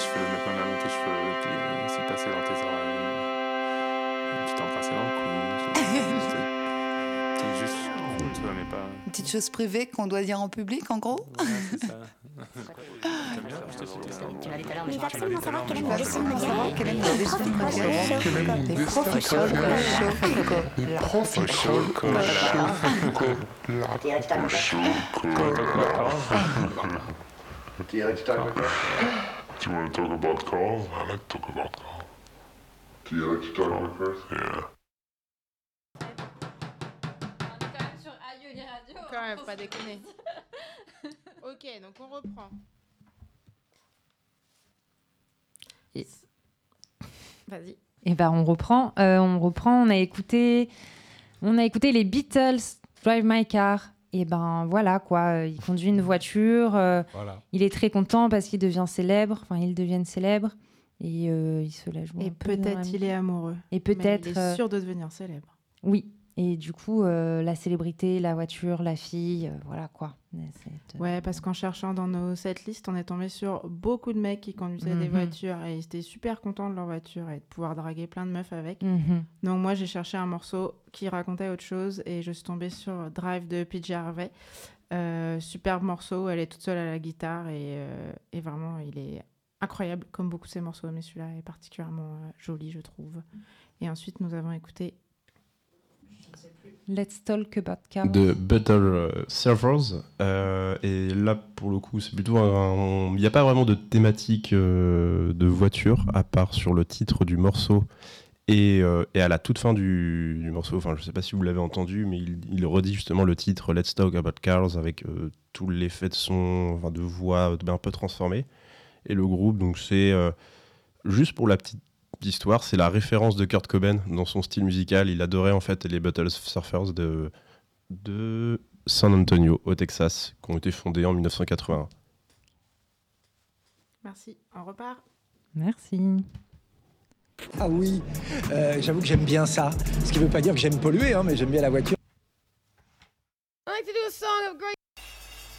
cheveux, mettre ma main dans tes cheveux, puis essayer de passer dans tes oreilles, puis t'embrasser dans le cou. C'est juste cool, tu vois, mais pas. Une petite chose privée qu'on doit dire en public, en gros. Voilà, c'est ça. T'aimes bien? Je t'ai cité ça. Tu m'as dit tout à l'heure, mais Il je va crois que absolument savoir quel est mon Je veux dessin absolument savoir quel est mon dessin préféré. Les Do you want to talk about Carl? I like to talk about Carl. Do you like to talk about Carl? Yeah. On est quand même sur Aïe Radio. Quand même, pas déconner. Ok, donc on reprend. Vas-y. Et ben on reprend. On a écouté les Beatles, Drive My Car. Et ben voilà quoi. Il conduit une voiture. Voilà. Il est très content parce qu'il devient célèbre. Enfin, ils deviennent célèbres. Et il se la joue. Et peut-être il est amoureux. Et peut-être. Mais il est sûr de devenir célèbre. Oui. Et du coup, la célébrité, la voiture, la fille, voilà quoi. Ouais, parce qu'en cherchant dans nos setlists, on est tombé sur beaucoup de mecs qui conduisaient des voitures et ils étaient super contents de leur voiture et de pouvoir draguer plein de meufs avec. Donc moi, j'ai cherché un morceau qui racontait autre chose et je suis tombée sur Drive de PJ Harvey. Superbe morceau, elle est toute seule à la guitare et vraiment, il est incroyable comme beaucoup de ses morceaux, mais celui-là est particulièrement joli, je trouve. Et ensuite, nous avons écouté Let's Talk About Cars de Better Surfers. Et là, pour le coup, c'est plutôt il n'y a pas vraiment de thématique de voiture, à part sur le titre du morceau et à la toute fin du morceau. Enfin, je ne sais pas si vous l'avez entendu, mais il redit justement le titre Let's Talk About Cars avec tout l'effet de son, enfin, de voix un peu transformé. Et le groupe, donc c'est juste pour la petite d'histoire, c'est la référence de Kurt Cobain dans son style musical. Il adorait en fait les Beatles Surfers de San Antonio au Texas, qui ont été fondés en 1981. Merci, on repart. Merci. Ah oui, j'avoue que j'aime bien ça. Ce qui ne veut pas dire que j'aime polluer, hein, mais j'aime bien la voiture. I like to do a song of great